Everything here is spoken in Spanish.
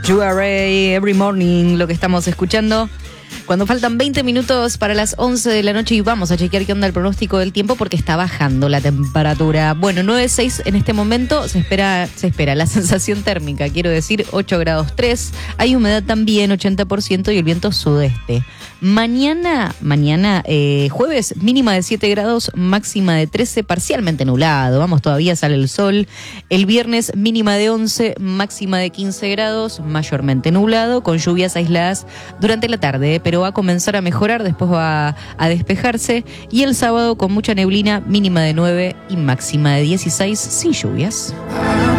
Sugar Ray, Every Morning, lo que estamos escuchando. Cuando faltan 20 minutos para las 11 de la noche y vamos a chequear qué onda el pronóstico del tiempo porque está bajando la temperatura. Bueno, 9.6 en este momento, se espera la sensación térmica, quiero decir 8 grados 3. Hay humedad también, 80% y el viento sudeste. Mañana, jueves, mínima de 7 grados, máxima de 13, parcialmente nublado. Vamos, todavía sale el sol. El viernes, mínima de 11, máxima de 15 grados, mayormente nublado, con lluvias aisladas durante la tarde, pero va a comenzar a mejorar, después va a despejarse. Y el sábado, con mucha neblina, mínima de 9 y máxima de 16, sin lluvias.